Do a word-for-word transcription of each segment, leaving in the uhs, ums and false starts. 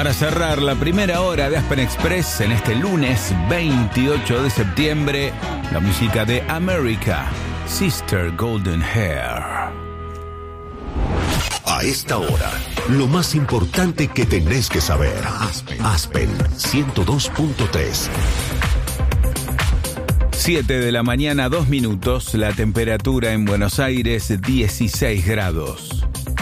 Para cerrar la primera hora de Aspen Express en este lunes veintiocho de septiembre, la música de America, Sister Golden Hair. A esta hora, lo más importante que tenés que saber. Aspen, Aspen ciento dos punto tres. siete de la mañana, dos minutos, la temperatura en Buenos Aires, dieciséis grados.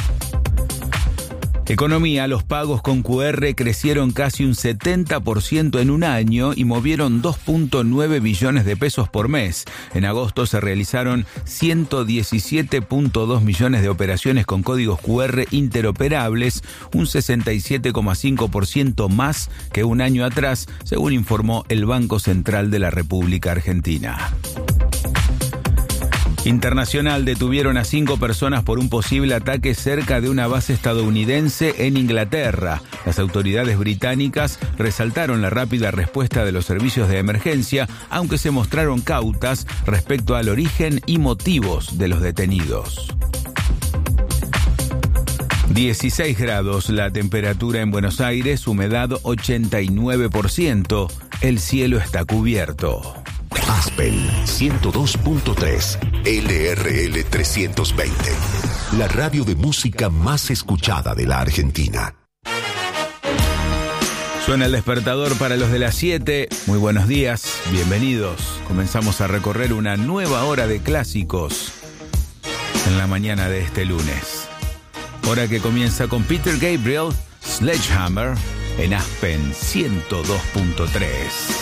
Economía, los pagos con cu erre crecieron casi un setenta por ciento en un año y movieron dos punto nueve billones de pesos por mes. En agosto se realizaron ciento diecisiete punto dos millones de operaciones con códigos cu erre interoperables, un sesenta y siete coma cinco por ciento más que un año atrás, según informó el Banco Central de la República Argentina. Internacional, detuvieron a cinco personas por un posible ataque cerca de una base estadounidense en Inglaterra. Las autoridades británicas resaltaron la rápida respuesta de los servicios de emergencia, aunque se mostraron cautas respecto al origen y motivos de los detenidos. dieciséis grados la temperatura en Buenos Aires, humedad ochenta y nueve por ciento. El cielo está cubierto. Aspen ciento dos punto tres, L R L trescientos veinte, la radio de música más escuchada de la Argentina. Suena el despertador para los de las siete. Muy buenos días, bienvenidos. Comenzamos a recorrer una nueva hora de clásicos en la mañana de este lunes. Hora que comienza con Peter Gabriel, Sledgehammer, en Aspen ciento dos punto tres.